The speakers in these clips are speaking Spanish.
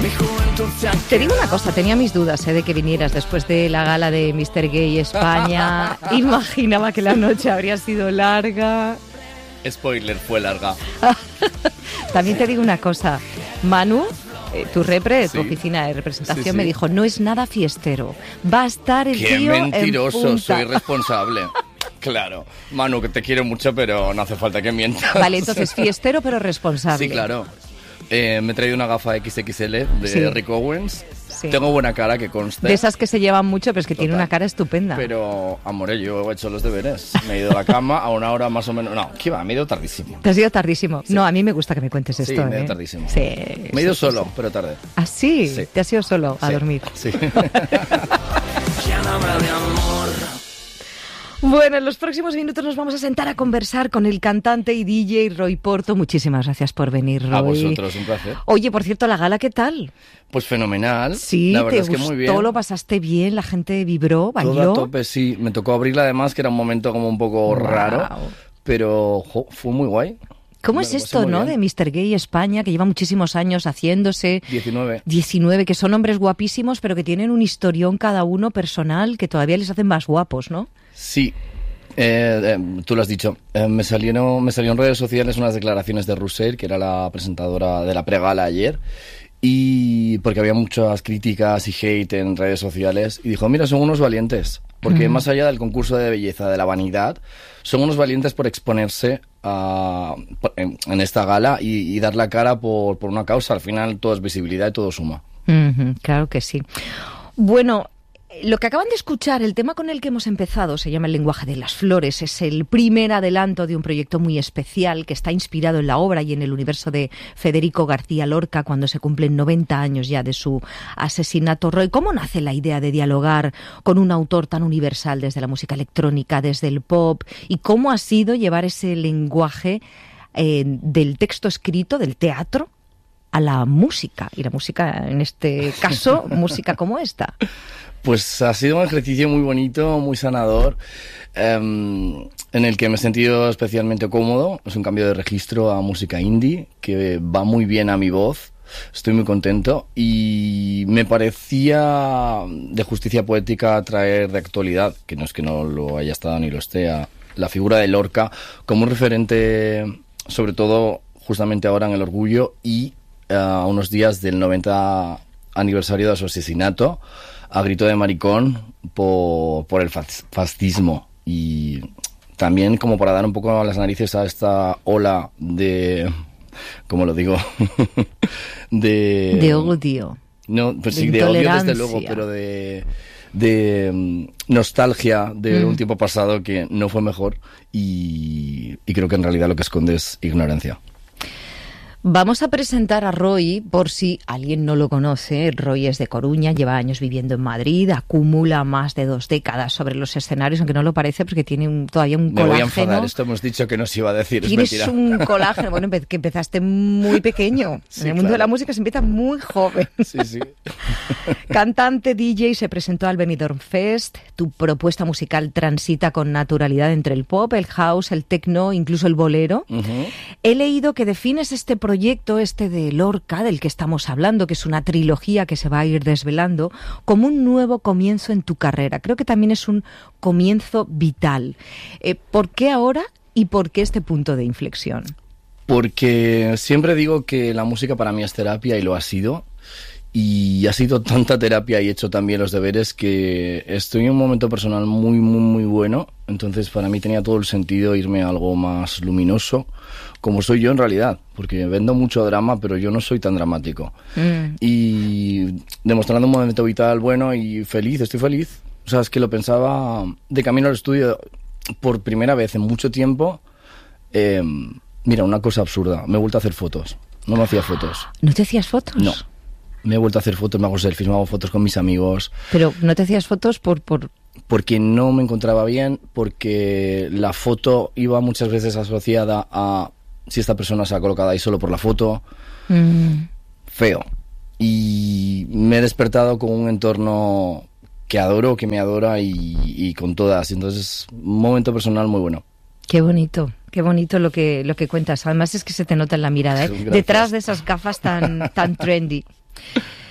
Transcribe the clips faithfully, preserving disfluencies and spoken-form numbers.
Te digo una cosa, tenía mis dudas ¿eh? de que vinieras después de la gala de míster Gay España. Imaginaba que la noche habría sido larga. Spoiler, fue larga. También te digo una cosa, Manu, eh, tu repre, Sí. tu oficina de representación, Sí, sí. me dijo, no es nada fiestero, va a estar el Qué tío mentiroso, en punta. soy responsable. Claro, Manu, que te quiero mucho, pero no hace falta que mientas. Vale, entonces fiestero pero responsable. Sí, claro. Eh, me he traído una gafa equis equis ele de Sí. Rick Owens. Sí. Tengo buena cara, que conste. De esas que se llevan mucho, pero es que tiene Total. una cara estupenda. Pero, amore, yo he hecho los deberes. Me he ido a la cama a una hora más o menos. No, ¿qué va? Me he ido tardísimo. Te has ido tardísimo. Sí. No, a mí me gusta que me cuentes Sí, esto. me he ido ¿eh? tardísimo. Sí. Me he ido sí, solo, sí. pero tarde. ¿Ah, sí? Sí. ¿Te has ido solo a Sí, dormir? Sí. Bueno, en los próximos minutos nos vamos a sentar a conversar con el cantante y D J Roy Porto. Muchísimas gracias por venir, Roy. A vosotros, un placer. Oye, por cierto, la gala, ¿qué tal? Pues fenomenal. Sí, la verdad te es que gustó, muy bien. lo pasaste bien, la gente vibró, bailó. Todo a tope, sí. Me tocó abrirla además, que era un momento como un poco Wow. raro. Pero jo, fue muy guay. ¿Cómo Me es lo pasé esto, muy no? bien. De míster Gay España, que lleva muchísimos años haciéndose. diecinueve. diecinueve, que son hombres guapísimos, pero que tienen un historión cada uno personal que todavía les hacen más guapos, ¿no? Sí. Eh, eh, tú lo has dicho. Eh, me salieron me salieron en redes sociales unas declaraciones de Russell, que era la presentadora de la pregala ayer, y porque había muchas críticas y hate en redes sociales, y dijo, mira, son unos valientes, porque Mm. más allá del concurso de belleza, de la vanidad, son unos valientes por exponerse a, en, en esta gala y, y dar la cara por, por una causa. Al final todo es visibilidad y todo suma. Ujú, claro que sí. Bueno, lo que acaban de escuchar, el tema con el que hemos empezado, se llama El lenguaje de las flores. Es el primer adelanto de un proyecto muy especial que está inspirado en la obra y en el universo de Federico García Lorca, cuando se cumplen noventa años ya de su asesinato. Roy, ¿cómo nace la idea de dialogar con un autor tan universal desde la música electrónica, desde el pop? ¿Y cómo ha sido llevar ese lenguaje eh, del texto escrito, del teatro, a la música? Y la música, en este caso, música como esta. Pues ha sido un ejercicio muy bonito, muy sanador, eh, en el que me he sentido especialmente cómodo. Es un cambio de registro a música indie, que va muy bien a mi voz. Estoy muy contento y me parecía de justicia poética traer de actualidad, que no es que no lo haya estado ni lo esté, a la figura de Lorca como un referente, sobre todo justamente ahora en el orgullo y a unos días del noventa aniversario de su asesinato, a grito de maricón por, por el fascismo, y también como para dar un poco a las narices a esta ola de, ¿cómo lo digo? de, De odio. No, pues de sí, de odio desde intolerancia. luego, pero de, de um, nostalgia de Mm. un tiempo pasado que no fue mejor, y, y creo que en realidad lo que esconde es ignorancia. Vamos a presentar a Roy, por si alguien no lo conoce. Roy es de Coruña, lleva años viviendo en Madrid, acumula más de dos décadas sobre los escenarios, aunque no lo parece porque tiene un, todavía un Me colágeno. voy a enfadar, esto hemos dicho que no se iba a decir, es Tienes mentira. un colágeno, bueno, empe- que empezaste muy pequeño. Sí, en el mundo de claro. la música se empieza muy joven. Sí, sí. Cantante, D J, se presentó al Benidorm Fest. Tu propuesta musical transita con naturalidad entre el pop, el house, el techno, incluso el bolero. Ujú. He leído que defines este proyecto, este de Lorca, del que estamos hablando, que es una trilogía que se va a ir desvelando, como un nuevo comienzo en tu carrera. Creo que también es un comienzo vital. Eh, ¿Por qué ahora y por qué este punto de inflexión? Porque siempre digo que la música para mí es terapia, y lo ha sido. Y ha sido tanta terapia y he hecho también los deberes que estoy en un momento personal muy, muy, muy bueno. Entonces para mí tenía todo el sentido irme a algo más luminoso, como soy yo en realidad. Porque vendo mucho drama, pero yo no soy tan dramático. Mm. Y demostrando un momento vital bueno y feliz, estoy feliz. O sea, es que lo pensaba de camino al estudio por primera vez en mucho tiempo. Eh, mira, una cosa absurda, me he vuelto a hacer fotos. No me hacía fotos. ¿No te hacías fotos? No. Me he vuelto a hacer fotos, me hago selfies, me hago fotos con mis amigos. Pero no te hacías fotos por... por... Porque no me encontraba bien, porque la foto iba muchas veces asociada a si esta persona se ha colocado ahí solo por la foto. Mm. Feo. Y me he despertado con un entorno que adoro, que me adora y, y con todas. Entonces, un momento personal muy bueno. Qué bonito, qué bonito lo que, lo que cuentas. Además es que se te nota en la mirada, ¿eh? Gracias. Detrás de esas gafas tan, tan trendy.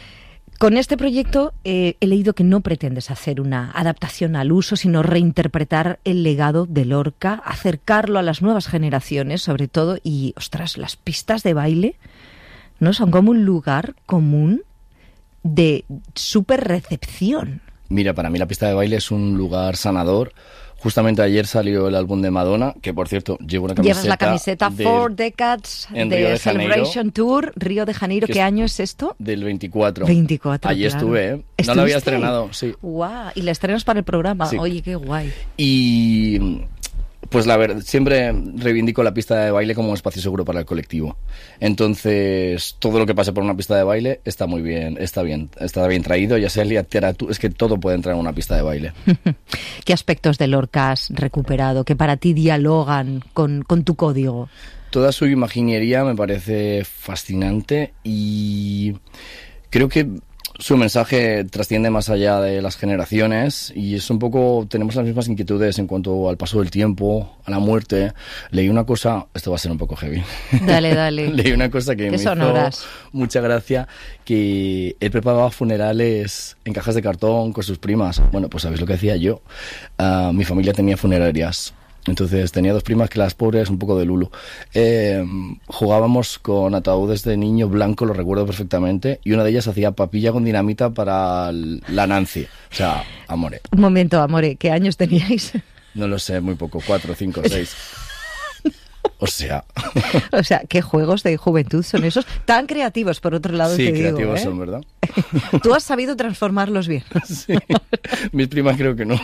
Con este proyecto eh, he leído que no pretendes hacer una adaptación al uso, sino reinterpretar el legado de Lorca, acercarlo a las nuevas generaciones, sobre todo, y, ostras, las pistas de baile, ¿no? Son como un lugar común de súper recepción. Mira, para mí la pista de baile es un lugar sanador. Justamente ayer salió el álbum de Madonna, que por cierto, llevo una camiseta. Llevas la camiseta de, Four Decades de, de Celebration Tour, Río de Janeiro. ¿Qué es, año es esto? Del veinticuatro. veinticuatro, Allí claro. estuve, ¿eh? No lo había estrenado, sí. Guau, y la estrenas para el programa. Sí. Oye, qué guay. Y pues la verdad, siempre reivindico la pista de baile como un espacio seguro para el colectivo. Entonces, todo lo que pase por una pista de baile está muy bien, está bien, está bien traído, ya sea literatura, es que todo puede entrar en una pista de baile. ¿Qué aspectos de Lorca has recuperado que para ti dialogan con, con tu código? Toda su imaginería me parece fascinante y creo que su mensaje trasciende más allá de las generaciones y es un poco, tenemos las mismas inquietudes en cuanto al paso del tiempo, a la muerte. Leí una cosa, esto va a ser un poco heavy. Dale, dale. Leí una cosa que me hizo horas? mucha gracia, que él preparaba funerales en cajas de cartón con sus primas. Bueno, pues ¿sabéis lo que hacía yo? Uh, mi familia tenía funerarias. Entonces tenía dos primas que las pobres, un poco de lulo. Eh, jugábamos con ataúdes de niño blanco, lo recuerdo perfectamente, y una de ellas hacía papilla con dinamita para la Nancy. O sea, amore. Un momento, amore, ¿qué años teníais? No lo sé, muy poco, cuatro, cinco, seis. O sea... O sea, ¿qué juegos de juventud son esos? Tan creativos, por otro lado, sí, te digo, creativos ¿eh? son, ¿verdad? Tú has sabido transformarlos bien. Sí, mis primas creo que no.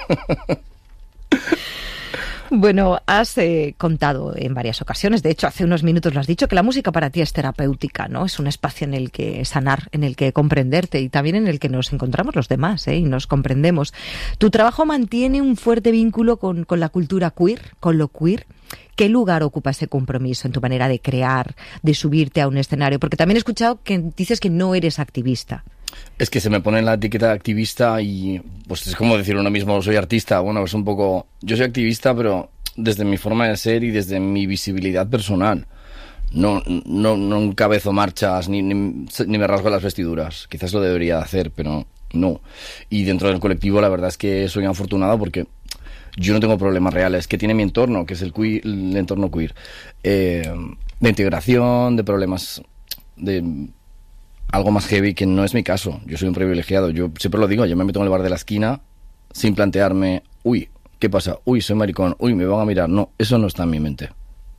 Bueno, has eh, contado en varias ocasiones, de hecho hace unos minutos lo has dicho, que la música para ti es terapéutica, ¿no? Es un espacio en el que sanar, en el que comprenderte y también en el que nos encontramos los demás, ¿eh? Y nos comprendemos. Tu trabajo mantiene un fuerte vínculo con, con la cultura queer, con lo queer. ¿Qué lugar ocupa ese compromiso en tu manera de crear, de subirte a un escenario? Porque también he escuchado que dices que no eres activista. Es que se me pone la etiqueta de activista y pues es como decir uno mismo, soy artista. Bueno, es un poco... Yo soy activista, pero desde mi forma de ser y desde mi visibilidad personal. No, no, no encabezo marchas ni, ni, ni me rasgo las vestiduras. Quizás lo debería hacer, pero no. Y dentro del colectivo la verdad es que soy afortunado porque yo no tengo problemas reales que tiene mi entorno, que es el, queer, el entorno queer. Eh, de integración, de problemas... de algo más heavy, que no es mi caso. Yo soy un privilegiado. Yo siempre lo digo, yo me meto en el bar de la esquina sin plantearme, uy, ¿qué pasa? Uy, soy maricón. Uy, me van a mirar. No, eso no está en mi mente.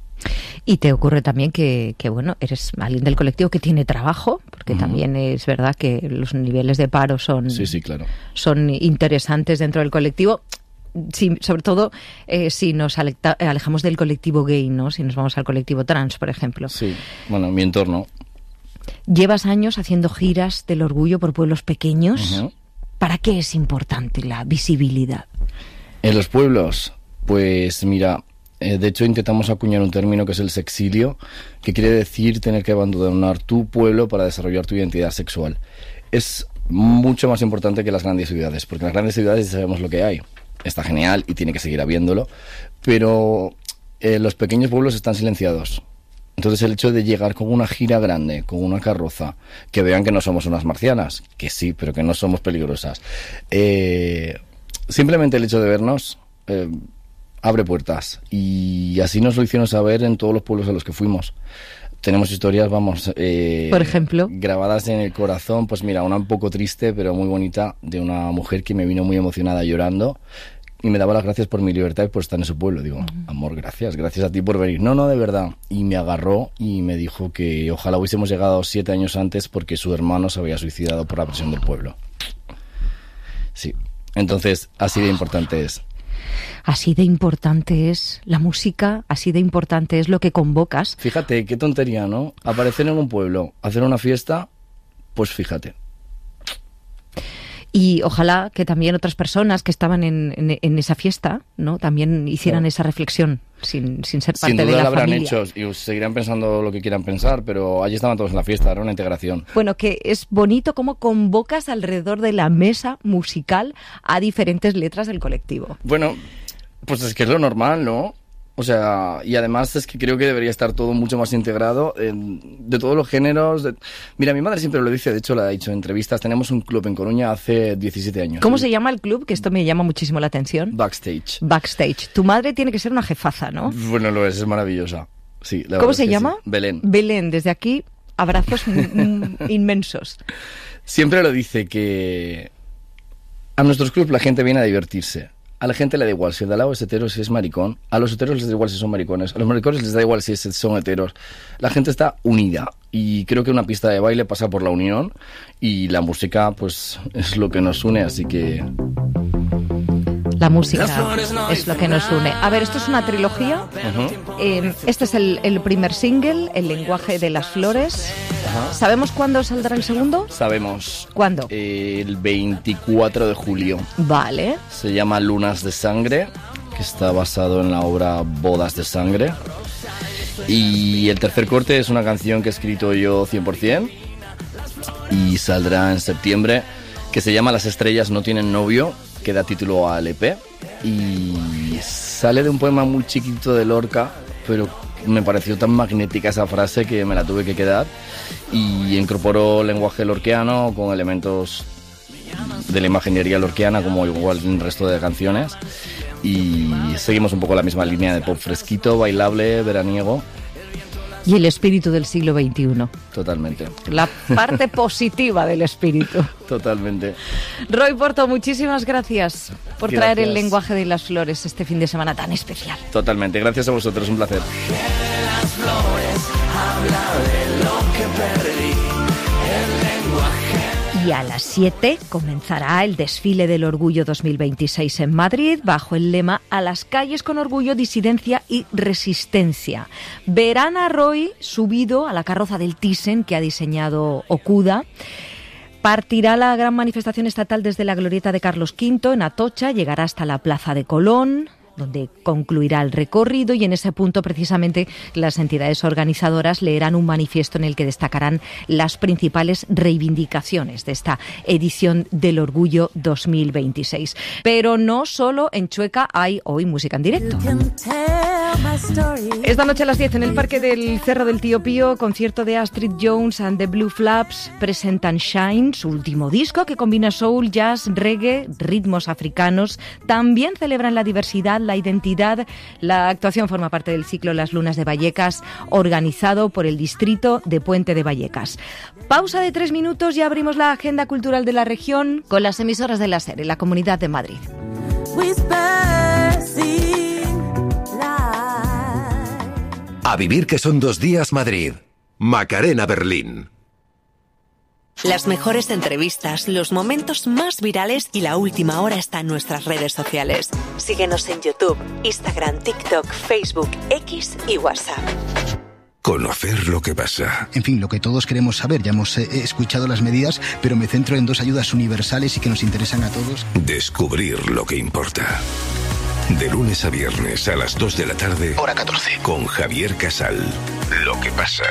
Y te ocurre también que, que bueno, eres alguien del colectivo que tiene trabajo, porque uh-huh. también es verdad que los niveles de paro son, sí, sí, claro. son interesantes dentro del colectivo. Sí, sobre todo eh, si nos alejamos del colectivo gay, ¿no? Si nos vamos al colectivo trans, por ejemplo. Sí, bueno, mi entorno. Llevas años haciendo giras del orgullo por pueblos pequeños. Uh-huh. ¿Para qué es importante la visibilidad? En los pueblos, pues mira, eh, de hecho intentamos acuñar un término que es el sexilio, que quiere decir tener que abandonar tu pueblo para desarrollar tu identidad sexual. Es mucho más importante que las grandes ciudades, porque en las grandes ciudades ya sabemos lo que hay. Está genial y tiene que seguir habiéndolo, pero eh, los pequeños pueblos están silenciados. Entonces el hecho de llegar con una gira grande, con una carroza, que vean que no somos unas marcianas, que sí, pero que no somos peligrosas, eh, simplemente el hecho de vernos eh, abre puertas. Y así nos lo hicieron saber en todos los pueblos a los que fuimos. Tenemos historias, vamos, eh, por ejemplo, grabadas en el corazón. Pues mira, una un poco triste, pero muy bonita, de una mujer que me vino muy emocionada llorando. Y me daba las gracias por mi libertad y por estar en su pueblo. Digo, uh-huh. amor, gracias, gracias a ti por venir. No, no, de verdad. Y me agarró y me dijo que ojalá hubiésemos llegado siete años antes porque su hermano se había suicidado por la presión del pueblo. Sí, entonces así de importante es. Así de importante es la música, así de importante es lo que convocas. Fíjate, qué tontería, ¿no? Aparecer en un pueblo, hacer una fiesta, pues fíjate. Y ojalá que también otras personas que estaban en, en, en esa fiesta, ¿no? También hicieran claro. esa reflexión sin, sin ser parte sin duda de la la habrán familia. Hecho y seguirán pensando lo que quieran pensar, pero allí estaban todos en la fiesta, era una integración. Bueno, que es bonito cómo convocas alrededor de la mesa musical a diferentes letras del colectivo. Bueno, pues es que es lo normal, ¿no? O sea, y además es que creo que debería estar todo mucho más integrado en, de todos los géneros. De... Mira, mi madre siempre lo dice, de hecho lo ha dicho en entrevistas, tenemos un club en Coruña hace diecisiete años. ¿Cómo se llama el club? Que esto me llama muchísimo la atención. Backstage. Backstage. Tu madre tiene que ser una jefaza, ¿no? Bueno, lo es, es maravillosa. Sí, la ¿Cómo verdad se es que llama? Sí. Belén. Belén, desde aquí, abrazos inmensos. Siempre lo dice que a nuestros clubs la gente viene a divertirse. A la gente le da igual si el de al lado es hetero, si es maricón. A los heteros les da igual si son maricones. A los maricones les da igual si son heteros. La gente está unida. Y creo que una pista de baile pasa por la unión. Y la música, pues, es lo que nos une. Así que... La música es lo que nos une. A ver, esto es una trilogía. Uh-huh. Eh, este es el, el primer single, El lenguaje de las flores. Uh-huh. ¿Sabemos cuándo saldrá el segundo? Sabemos. ¿Cuándo? Eh, el veinticuatro de julio. Vale. Se llama Lunas de Sangre, que está basado en la obra Bodas de Sangre. Y el tercer corte es una canción que he escrito yo cien por ciento y saldrá en septiembre, que se llama Las estrellas no tienen novio, que da título al E P y sale de un poema muy chiquito de Lorca, pero me pareció tan magnética esa frase que me la tuve que quedar y incorporó lenguaje lorquiano con elementos de la imaginería lorquiana como igual en el resto de canciones y seguimos un poco la misma línea de pop fresquito, bailable, veraniego. Y el espíritu del siglo veintiuno. Totalmente. La parte positiva del espíritu. Totalmente. Roy Porto, muchísimas gracias por gracias. traer el lenguaje de las flores este fin de semana tan especial. Totalmente. Gracias a vosotros, un placer. Las flores habla de lo que perdí, el lenguaje. Y a las siete comenzará el desfile del Orgullo dos mil veintiséis en Madrid bajo el lema A las calles con orgullo, disidencia y resistencia. Verán a Roy subido a la carroza del Thyssen que ha diseñado Okuda. Partirá la gran manifestación estatal desde la glorieta de Carlos quinto en Atocha, llegará hasta la Plaza de Colón, donde concluirá el recorrido y en ese punto precisamente las entidades organizadoras leerán un manifiesto en el que destacarán las principales reivindicaciones de esta edición del Orgullo dos mil veintiséis. Pero no solo en Chueca hay hoy música en directo. Esta noche a las diez en el Parque del Cerro del Tío Pío, concierto de Astrid Jones and the Blue Flaps presentan Shine, su último disco que combina soul, jazz, reggae, ritmos africanos. También celebran la diversidad, la identidad. La actuación forma parte del ciclo Las Lunas de Vallecas, organizado por el distrito de Puente de Vallecas. Pausa de tres minutos y abrimos la agenda cultural de la región con las emisoras de la SER en la Comunidad de Madrid. A vivir que son dos días Madrid. Macarena Berlín. Las mejores entrevistas, los momentos más virales y la última hora está en nuestras redes sociales. Síguenos en YouTube, Instagram, TikTok, Facebook, X y WhatsApp. Conocer lo que pasa. En fin, lo que todos queremos saber. Ya hemos eh, escuchado las medidas, pero me centro en dos ayudas universales y que nos interesan a todos. Descubrir lo que importa. De lunes a viernes a las dos de la tarde. Hora catorce. Con Javier Casal. Lo que pasa.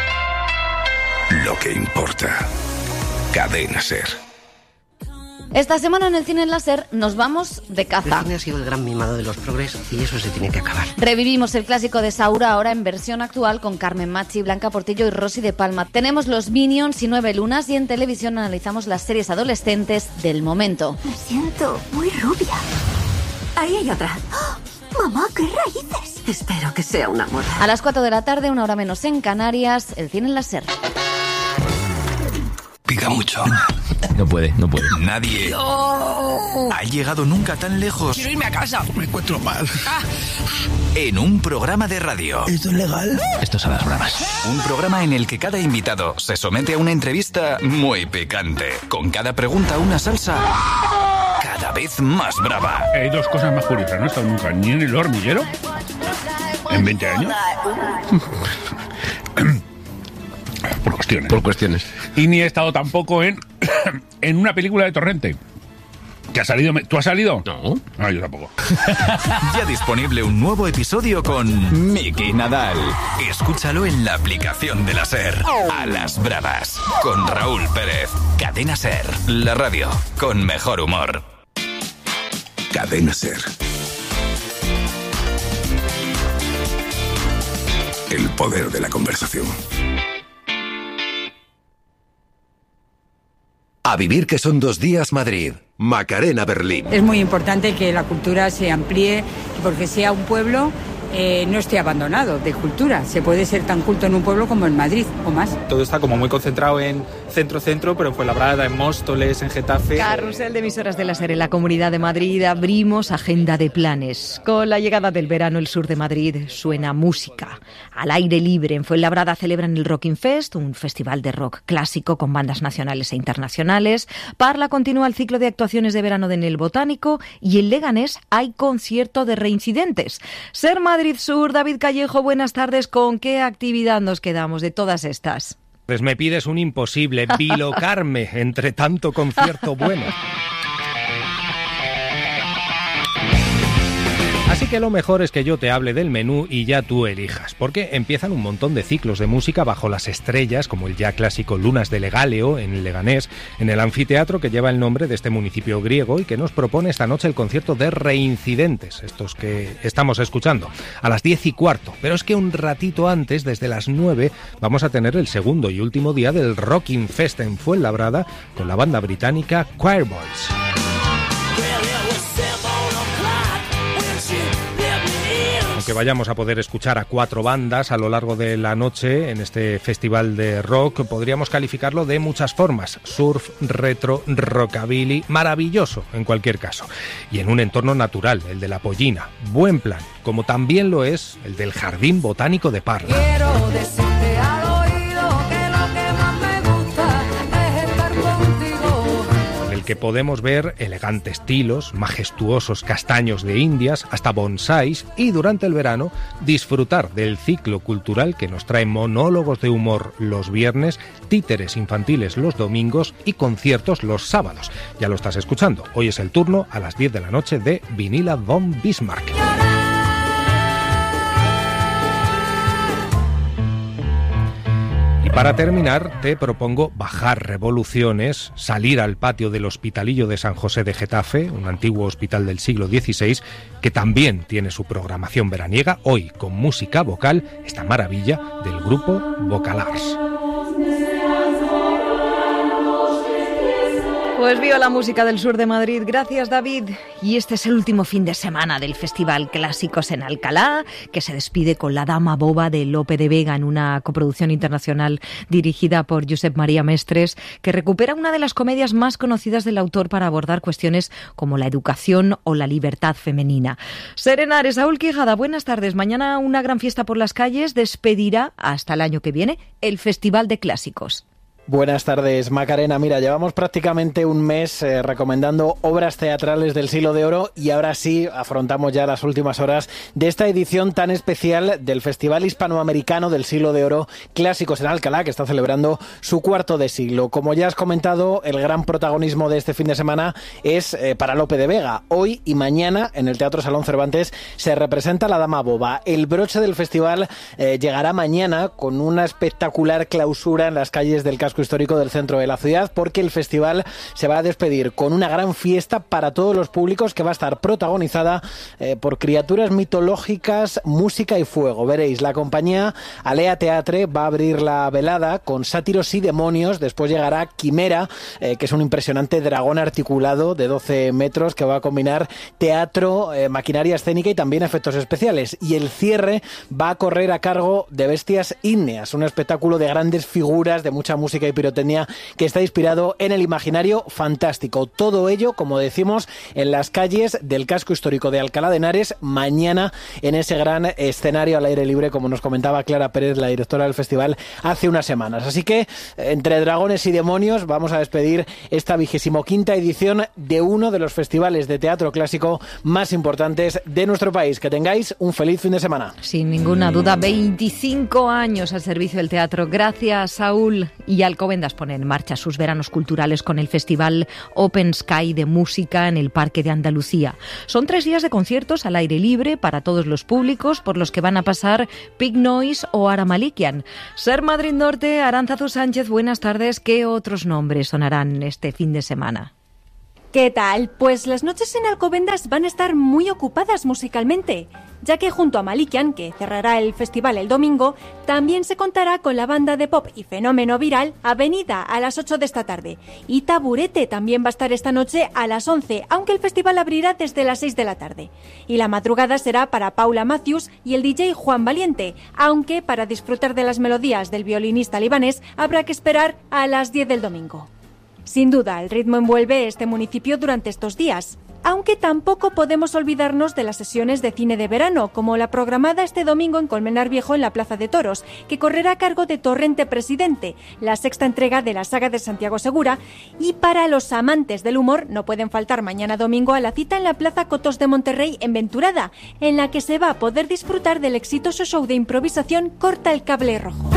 Lo que importa. Cadena SER. Esta semana en el Cine en la SER nos vamos de caza. El cine ha sido el gran mimado de los progres y eso se tiene que acabar. Revivimos el clásico de Saura ahora en versión actual con Carmen Machi, Blanca Portillo y Rosy de Palma. Tenemos Los Minions y Nueve Lunas y en televisión analizamos las series adolescentes del momento. Me siento muy rubia. Ahí hay otra. ¡Oh! Mamá, qué raíces. Espero que sea una moda. A las cuatro de la tarde, una hora menos en Canarias, el Cine en la SER. Pica mucho. No puede, no puede. Nadie no. ha llegado nunca tan lejos. Quiero irme a casa. Me encuentro mal. Ah. En un programa de radio. ¿Esto es legal? Esto es a las bravas. Un programa en el que cada invitado se somete a una entrevista muy picante. Con cada pregunta una salsa cada vez más brava. Hay dos cosas más curiosas. No he estado nunca ni en el hormiguero en veinte años. Por cuestiones. Por cuestiones. Y ni he estado tampoco en, en una película de Torrente. ¿Que ha salido? ¿Tú has salido? No. No, yo tampoco. Ya disponible un nuevo episodio con Miki Nadal. Escúchalo en la aplicación de la SER. A las bravas. Con Raúl Pérez. Cadena SER. La radio con mejor humor. Cadena SER. el poder de la conversación. A vivir que son dos días Madrid. Macarena Berlín. Es muy importante que la cultura se amplíe porque sea un pueblo eh, no esté abandonado de cultura. Se puede ser tan culto en un pueblo como en Madrid o más. Todo está como muy concentrado en centro-centro, pero en Fuenlabrada, en Móstoles, en Getafe. Carrusel de emisoras de la SER en la Comunidad de Madrid. Abrimos agenda de planes. Con la llegada del verano, el sur de Madrid suena música. Al aire libre, en Fuenlabrada celebran el Rocking Fest, un festival de rock clásico con bandas nacionales e internacionales. Parla continúa el ciclo de actuaciones de verano en el Botánico y en Leganés hay concierto de reincidentes. SER Madrid Sur, David Callejo, buenas tardes. ¿Con qué actividad nos quedamos de todas estas? Pues me pides un imposible, bilocarme entre tanto concierto bueno. Así que lo mejor es que yo te hable del menú y ya tú elijas, porque empiezan un montón de ciclos de música bajo las estrellas, como el ya clásico Lunas de Legaleo en Leganés, en el anfiteatro que lleva el nombre de este municipio griego y que nos propone esta noche el concierto de Reincidentes, estos que estamos escuchando, a las diez y cuarto. Pero es que un ratito antes, desde las nueve, vamos a tener el segundo y último día del Rocking Fest en Fuenlabrada con la banda británica Choirboys. Que vayamos a poder escuchar a cuatro bandas a lo largo de la noche en este festival de rock, podríamos calificarlo de muchas formas: surf, retro, rockabilly, maravilloso en cualquier caso, y en un entorno natural, el de la Pollina, buen plan, como también lo es el del Jardín Botánico de Parla. Quiero decirte al oído que lo que más me gusta es estar contigo, en el que podemos ver elegantes tilos, majestuosos castaños de Indias, hasta bonsáis, y durante el verano disfrutar del ciclo cultural que nos trae monólogos de humor los viernes, títeres infantiles los domingos y conciertos los sábados. Ya lo estás escuchando, hoy es el turno a las diez de la noche de Vinila von Bismarck. Para terminar, te propongo bajar revoluciones, salir al patio del Hospitalillo de San José de Getafe, un antiguo hospital del siglo dieciséis, que también tiene su programación veraniega, hoy con música vocal, esta maravilla del grupo Vocalars. Pues viva la música del sur de Madrid. Gracias, David. Y este es el último fin de semana del Festival Clásicos en Alcalá, que se despide con La Dama Boba de Lope de Vega en una coproducción internacional dirigida por Josep María Mestres, que recupera una de las comedias más conocidas del autor para abordar cuestiones como la educación o la libertad femenina. Serenares, Saúl Quijada, buenas tardes. Mañana una gran fiesta por las calles despedirá hasta el año que viene el Festival de Clásicos. Buenas tardes, Macarena. Mira, llevamos prácticamente un mes eh, recomendando obras teatrales del Siglo de Oro y ahora sí afrontamos ya las últimas horas de esta edición tan especial del Festival Hispanoamericano del Siglo de Oro Clásicos en Alcalá, que está celebrando su cuarto de siglo. Como ya has comentado, el gran protagonismo de este fin de semana es eh, para Lope de Vega. Hoy y mañana en el Teatro Salón Cervantes se representa La Dama Boba. El broche del festival eh, llegará mañana con una espectacular clausura en las calles del casco histórico del centro de la ciudad, porque el festival se va a despedir con una gran fiesta para todos los públicos que va a estar protagonizada eh, por criaturas mitológicas, música y fuego. Veréis, la compañía Alea Teatre va a abrir la velada con Sátiros y Demonios, después llegará Quimera, eh, que es un impresionante dragón articulado de doce metros que va a combinar teatro, eh, maquinaria escénica y también efectos especiales, y el cierre va a correr a cargo de Bestias Ígneas, un espectáculo de grandes figuras, de mucha música y pirotecnia que está inspirado en el imaginario fantástico. Todo ello, como decimos, en las calles del casco histórico de Alcalá de Henares, mañana en ese gran escenario al aire libre, como nos comentaba Clara Pérez, la directora del festival, hace unas semanas. Así que, entre dragones y demonios, vamos a despedir esta vigésimo quinta edición de uno de los festivales de teatro clásico más importantes de nuestro país. Que tengáis un feliz fin de semana. Sin ninguna duda, veinticinco años al servicio del teatro. Gracias, Saúl. Y Alcobendas pone en marcha sus veranos culturales con el Festival Open Sky de música en el Parque de Andalucía. Son tres días de conciertos al aire libre para todos los públicos, por los que van a pasar Pig Noise o Ara Malikian. SER Madrid Norte, Aránzazu Sánchez, buenas tardes. ¿Qué otros nombres sonarán este fin de semana? ¿Qué tal? Pues las noches en Alcobendas van a estar muy ocupadas musicalmente, ya que junto a Malikian, que cerrará el festival el domingo, también se contará con la banda de pop y fenómeno viral Avenida a las ocho de esta tarde. Y Taburete también va a estar esta noche a las once, aunque el festival abrirá desde las seis de la tarde. Y la madrugada será para Paula Matthews y el D J Juan Valiente, aunque para disfrutar de las melodías del violinista libanés habrá que esperar a las diez del domingo. Sin duda, el ritmo envuelve este municipio durante estos días, aunque tampoco podemos olvidarnos de las sesiones de cine de verano, como la programada este domingo en Colmenar Viejo en la Plaza de Toros, que correrá a cargo de Torrente Presidente, la sexta entrega de la saga de Santiago Segura, y para los amantes del humor no pueden faltar mañana domingo a la cita en la Plaza Cotos de Monterrey en Venturada, en la que se va a poder disfrutar del exitoso show de improvisación Corta el Cable Rojo.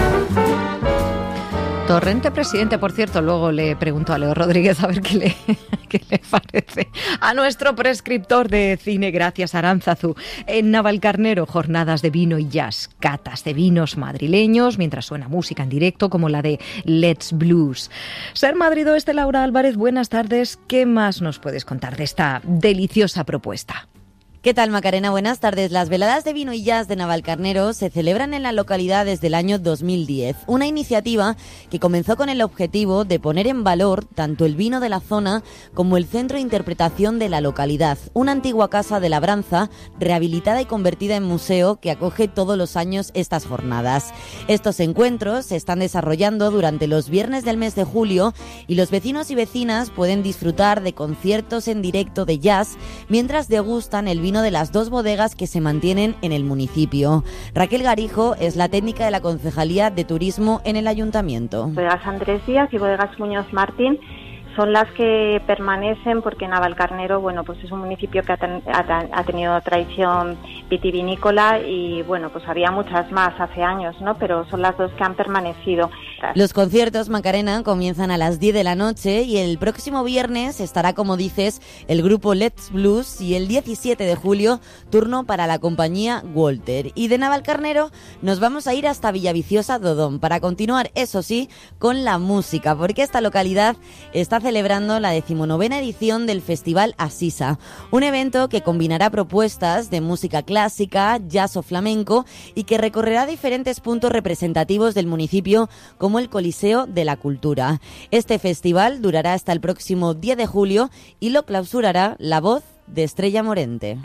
Torrente Presidente, por cierto, luego le preguntó a Leo Rodríguez a ver qué le, qué le parece a nuestro prescriptor de cine. Gracias, Aránzazu. En Navalcarnero, jornadas de vino y jazz, catas de vinos madrileños, mientras suena música en directo como la de Let's Blues. Ser Madrid Oeste, Laura Álvarez, buenas tardes. ¿Qué más nos puedes contar de esta deliciosa propuesta? ¿Qué tal, Macarena? Buenas tardes. Las veladas de vino y jazz de Navalcarnero se celebran en la localidad desde el año dos mil diez. Una iniciativa que comenzó con el objetivo de poner en valor tanto el vino de la zona como el centro de interpretación de la localidad. Una antigua casa de labranza rehabilitada y convertida en museo que acoge todos los años estas jornadas. Estos encuentros se están desarrollando durante los viernes del mes de julio y los vecinos y vecinas pueden disfrutar de conciertos en directo de jazz mientras degustan el vino de las dos bodegas que se mantienen en el municipio. Raquel Garijo es la técnica de la Concejalía de Turismo en el Ayuntamiento. Bodegas Andrés Díaz y Bodegas Muñoz Martín son las que permanecen porque Navalcarnero, bueno, pues es un municipio que ha, ten, ha, ha tenido tradición vitivinícola y, bueno, pues había muchas más hace años, ¿no? Pero son las dos que han permanecido. Los conciertos, Macarena, comienzan a las diez de la noche y el próximo viernes estará, como dices, el grupo Let's Blues y el diecisiete de julio, turno para la compañía Walter. Y de Navalcarnero nos vamos a ir hasta Villaviciosa Dodón para continuar, eso sí, con la música, porque esta localidad está celebrando la decimonovena edición del Festival Asisa, un evento que combinará propuestas de música clásica, jazz o flamenco y que recorrerá diferentes puntos representativos del municipio como el Coliseo de la Cultura. Este festival durará hasta el próximo diez de julio y lo clausurará la voz de Estrella Morente.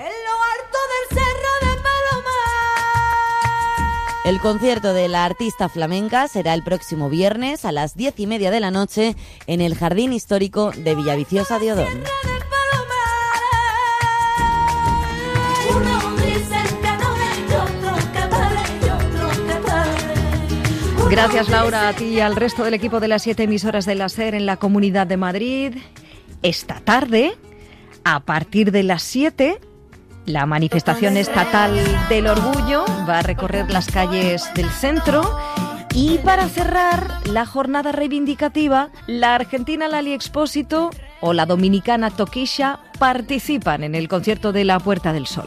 El concierto de la artista flamenca será el próximo viernes a las diez y media de la noche en el Jardín Histórico de Villaviciosa de Odón. Gracias, Laura, a ti y al resto del equipo de las siete emisoras de la SER en la Comunidad de Madrid. Esta tarde, a partir de las siete... la manifestación estatal del orgullo va a recorrer las calles del centro y para cerrar la jornada reivindicativa, la argentina Lali Expósito o la dominicana Toquilla participan en el concierto de la Puerta del Sol.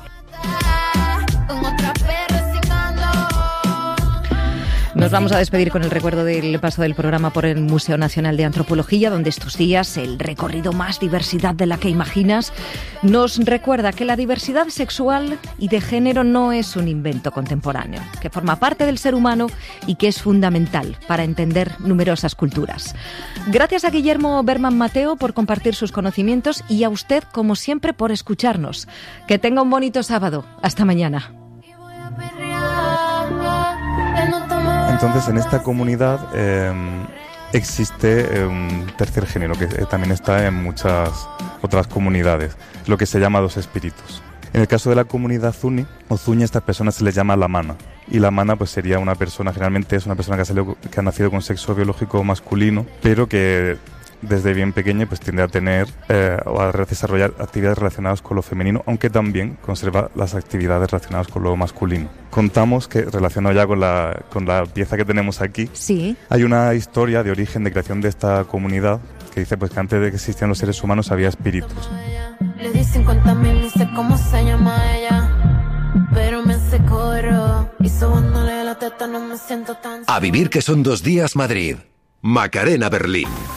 Nos vamos a despedir con el recuerdo del paso del programa por el Museo Nacional de Antropología, donde estos días el recorrido Más diversidad de la que imaginas nos recuerda que la diversidad sexual y de género no es un invento contemporáneo, que forma parte del ser humano y que es fundamental para entender numerosas culturas. Gracias a Guillermo Berman Mateo por compartir sus conocimientos y a usted, como siempre, por escucharnos. Que tenga un bonito sábado. Hasta mañana. Entonces, en esta comunidad eh, existe eh, un tercer género que eh, también está en muchas otras comunidades, lo que se llama dos espíritus. En el caso de la comunidad Zuni o Zuña, a estas personas se les llama la mana. Y la mana pues sería una persona, generalmente es una persona que ha, salido, que ha nacido con sexo biológico masculino, pero que desde bien pequeña pues tiende a tener eh, o a desarrollar actividades relacionadas con lo femenino, aunque también conserva las actividades relacionadas con lo masculino. Contamos que, relacionado ya con la, con la pieza que tenemos aquí, sí, hay una historia de origen de creación de esta comunidad que dice pues que antes de que existieran los seres humanos había espíritus. Le di cincuenta mil, ni sé cómo se llama ella, pero me hace coro y sobándole la teta no me siento tan... A vivir que son dos días Madrid. Macarena Berlín.